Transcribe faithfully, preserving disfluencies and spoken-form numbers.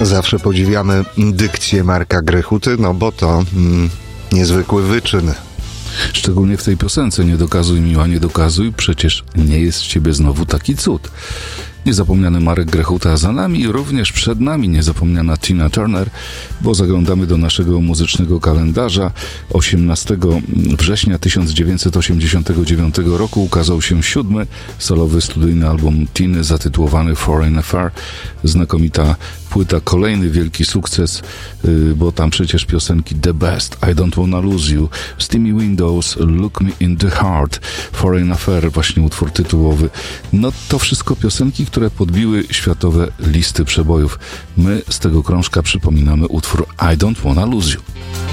Zawsze podziwiamy dykcję Marka Grechuty, no bo to mm, niezwykły wyczyn. Szczególnie w tej piosence "Nie dokazuj miła, nie dokazuj, przecież nie jest z ciebie znowu taki cud". Niezapomniany Marek Grechuta za nami, również przed nami niezapomniana Tina Turner, bo zaglądamy do naszego muzycznego kalendarza. osiemnastego września tysiąc dziewięćset osiemdziesiątego dziewiątego roku ukazał się siódmy solowy studyjny album Tiny zatytułowany Foreign Affair. Znakomita płyta, kolejny wielki sukces, bo tam przecież piosenki The Best, I Don't Wanna Lose You, Steamy Windows, Look Me in the Heart, Foreign Affair, właśnie utwór tytułowy. No to wszystko piosenki, które podbiły światowe listy przebojów. My z tego krążka przypominamy utwór I Don't Wanna Lose You.